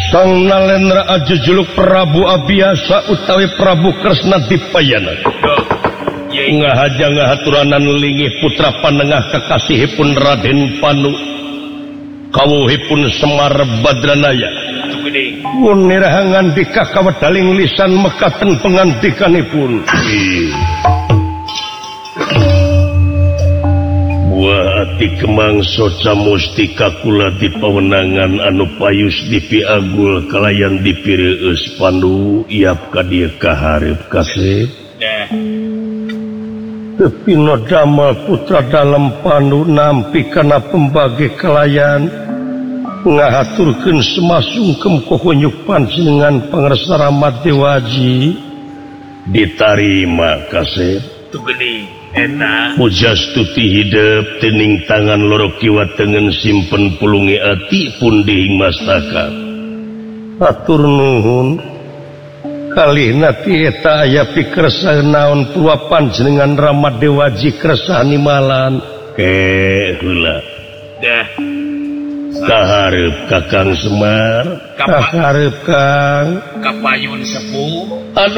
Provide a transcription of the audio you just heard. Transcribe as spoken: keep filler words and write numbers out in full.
Sang Nalendra aja juluk Prabu Abiyasa utawi Prabu Kresna Dipayana. Ngahaja ngahaturanan linggih putra panengah kekasihipun Raden Panu kawuhipun Semar Badranaya. Munirahangan dikakawedaling lisan mekaten pengantikanipun. Ati kemang soca mustika kula di pawenangan anu payus di piagul kalayan di pireus Pandu iap ka dieu kaharep kasep tepi no damal putra dalam Pandu nampi kana pembage kalayan ngahaturkeun semasungkem kohonyuk panjenengan pangresa Ramat Dewaji ditarima kasep tugeni enak pujastuti hidup tening tangan loro kiwa tengen simpen pulungi ati pun dihing mastaka atur nuhun kalihna ti eta aya pikersa naon purwa panjenengan Ramat Dewaji kersani malan ke heula dah kaharep Kakang Semar kaharep Kang kapayun sepuh anu